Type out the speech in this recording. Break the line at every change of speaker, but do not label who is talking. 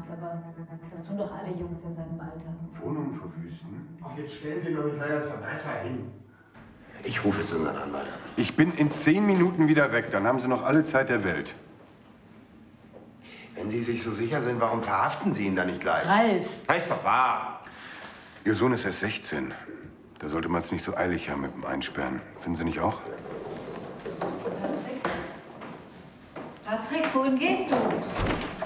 aber das tun doch alle Jungs in seinem Alter.
Wohnungen verwüsten?
Ach, jetzt stellen Sie doch nicht gleich als Verbrecher hin.
Ich rufe jetzt unseren Anwalt an.
Ich bin in 10 Minuten wieder weg. Dann haben Sie noch alle Zeit der Welt.
Wenn Sie sich so sicher sind, warum verhaften Sie ihn dann nicht gleich?
Ralf!
Heißt doch wahr.
Ihr Sohn ist erst 16. Da sollte man es nicht so eilig haben mit dem Einsperren. Finden Sie nicht auch?
Patrick? Patrick, wohin gehst du?